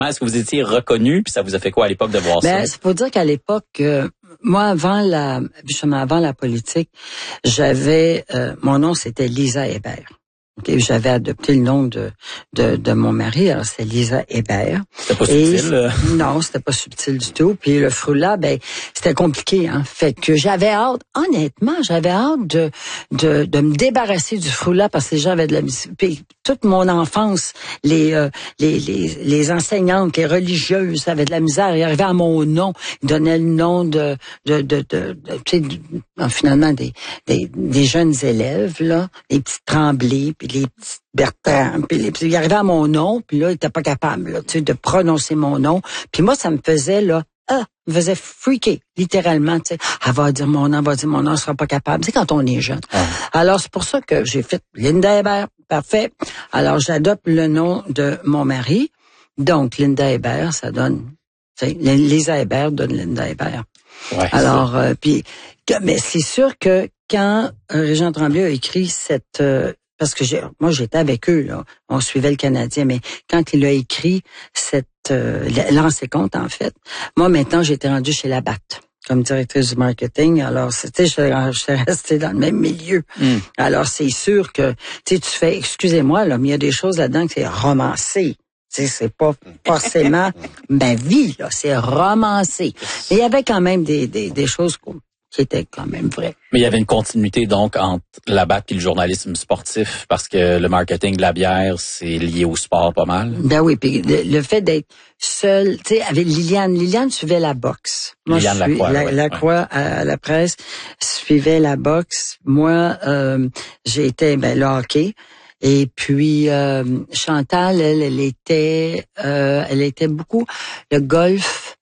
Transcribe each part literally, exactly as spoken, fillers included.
Est-ce que vous étiez reconnu, puis ça vous a fait quoi à l'époque de voir ben, ça? Il faut dire qu'à l'époque, euh, moi, avant la, justement avant la politique, j'avais, euh, mon nom c'était Lisa Hébert. Okay, j'avais adopté le nom de de, de mon mari, alors c'était Lisa Hébert. C'était pas Et, subtil. Non, c'était pas subtil du tout. Puis le Frula, ben c'était compliqué, hein. Fait que j'avais hâte, honnêtement, j'avais hâte de de de me débarrasser du Frula parce que les gens avaient de la musique. Puis toute mon enfance, les euh, les les les enseignantes, les religieuses avaient de la misère. Ils arrivaient à mon nom, ils donnaient le nom de de de de, de tu sais, finalement des des des jeunes élèves là, les petits Tremblay, puis les petits Bertrand, puis les, puis il arrivait à mon nom, puis là, il était pas capable, là, tu sais, de prononcer mon nom. Puis moi, ça me faisait, là, ah, me faisait freaker, littéralement, tu sais. Elle va dire mon nom, elle va dire mon nom, elle sera pas capable. C'est quand on est jeune. Ah. Alors, c'est pour ça que j'ai fait Linda Hébert, parfait. Alors, j'adopte le nom de mon mari. Donc, Linda Hébert, ça donne, tu sais, Lisa Hébert donne Linda Hébert. Ouais, alors, euh, puis, mais c'est sûr que quand euh, Régent Tremblay a écrit cette... Euh, parce que j'ai, moi, j'étais avec eux, là. On suivait le Canadien, mais quand il a écrit cette... Euh, lancé compte, en fait, moi, maintenant, j'étais rendue chez Labatt comme directrice du marketing. Alors, c'était, j'étais restée dans le même milieu. Mm. Alors, c'est sûr que, tu sais, tu fais... Excusez-moi, là, mais il y a des choses là-dedans que c'est romancé. Tu sais, c'est pas forcément ma vie, là. C'est romancé. Mais il y avait quand même des, des, des choses qui étaient quand même vraies. Mais il y avait une continuité, donc, entre la batte et le journalisme sportif, parce que le marketing de la bière, c'est lié au sport pas mal. Ben oui, puis le, le fait d'être seul, tu sais, avec Liliane, Liliane suivait la boxe. Moi, Liliane je suis, Lacroix, la, ouais, Lacroix ouais. à la presse suivait la boxe. Moi, euh, j'ai été, ben, le hockey. Et puis euh, Chantal, elle, elle était, euh, elle était beaucoup le golf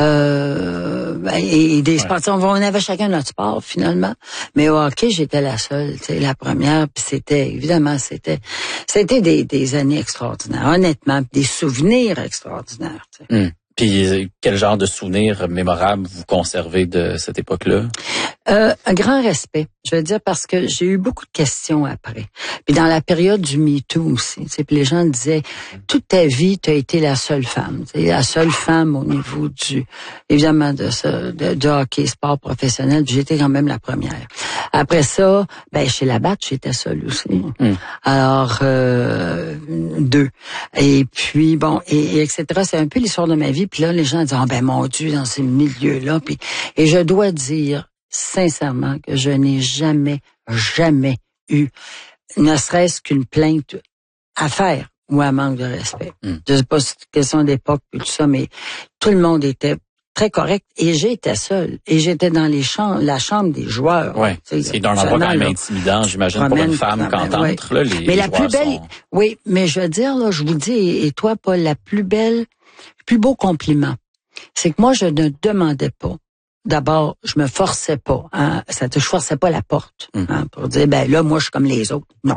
euh, et, et des sports. Ouais. On avait chacun notre sport finalement, mais au hockey, j'étais la seule, tu sais, la première. Puis c'était évidemment, c'était, c'était des, des années extraordinaires, honnêtement, des souvenirs extraordinaires. Tu sais. Mmh. Puis quel genre de souvenirs mémorables vous conservez de cette époque-là? Euh, un grand respect, je veux dire, parce que j'ai eu beaucoup de questions après. Puis dans la période du MeToo aussi, tu sais, puis les gens disaient, toute ta vie, tu as été la seule femme, tu sais, la seule femme au niveau du, évidemment, de ce, de, de hockey, sport professionnel, puis j'étais quand même la première. Après ça, ben chez Labatt, j'étais seule aussi. Mm. Alors, euh, deux. Et puis, bon, et, et et cetera. C'est un peu l'histoire de ma vie. Puis là, les gens disent, ah oh, ben mon Dieu, dans ces milieux-là. Puis, et je dois dire, sincèrement, que je n'ai jamais, jamais eu, ne serait-ce qu'une plainte à faire ou un manque de respect. Mm. Je sais pas si c'est une question d'époque et tout ça, mais tout le monde était très correct. Et j'étais seule. Et j'étais dans les chambres, la chambre des joueurs. Oui, c'est dans un endroit quand même intimidant, j'imagine, pour une femme quand entre. Là, les, mais la les plus belle, sont... oui, mais je veux dire, là, je vous dis, et toi, Paul, la plus belle, le plus beau compliment, c'est que moi, je ne demandais pas. D'abord, je me forçais pas. Hein, ça, je forçais pas la porte hein, pour dire, ben là, moi, je suis comme les autres. Non.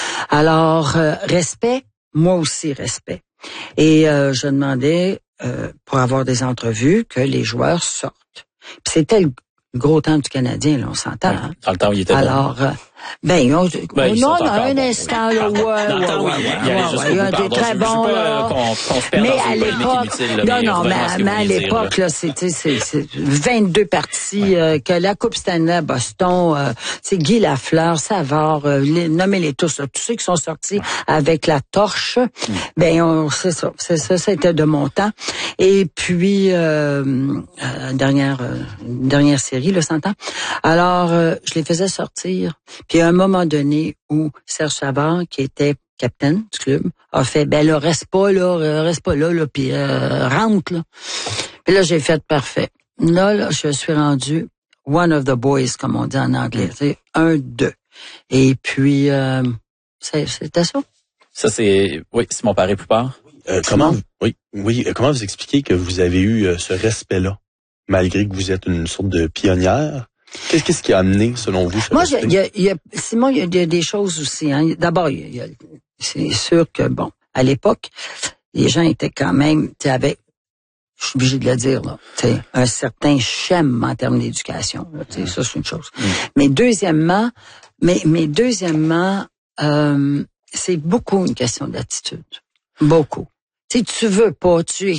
Alors, euh, respect, moi aussi, respect. Et euh, je demandais, euh, pour avoir des entrevues, que les joueurs sortent. Puis c'était le gros temps du Canadien, là, on s'entend. Ouais, hein? Dans le temps où il était Alors, bon. euh, ben, on, ben non, dans un bon, instant, oui. là, ouais, ouais, dans ouais, oui, ouais, il y ouais, ouais, il y a des très bons, là. Mais à l'époque, non, non, mais, mais à l'époque, là, c'était, c'est, c'est vingt-deux parties, ouais. euh, que la Coupe Stanley à Boston, euh, c'est Guy Lafleur, Savard, euh, les, nommez-les tous, là, tous ceux qui sont sortis ouais. avec la torche, mm. ben, on, c'est ça, c'est ça, c'était de mon temps. Et puis, euh, euh dernière, euh, dernière série, là, cent ans. Alors, euh, je les faisais sortir. Puis à un moment donné où Serge Savard, qui était capitaine du club, a fait, ben là, reste pas là, reste pas là, là, puis euh, rentre, là. Puis là, j'ai fait parfait. Là, là, je suis rendu one of the boys, comme on dit en anglais, tu sais, un, deux. Et puis, euh, c'est, c'était ça. Ça, c'est, oui, Simon Paré-Poupard. Euh, comment, oui, oui, comment vous expliquez que vous avez eu euh, ce respect-là, malgré que vous êtes une sorte de pionnière? Qu'est-ce, qu'est-ce qui a amené, selon vous, ce Moi, respect? il y a, il y a, Simon, il y a, il y a des choses aussi. Hein. D'abord, il y a, c'est sûr que, bon, à l'époque, les gens étaient quand même, tu sais, avec, je suis obligé de le dire, là, tu sais, un certain schème en termes d'éducation. Tu sais, ça, c'est une chose. Mm. Mais deuxièmement, mais, mais deuxièmement, euh, c'est beaucoup une question d'attitude. Beaucoup. Tu sais, tu veux pas, tu es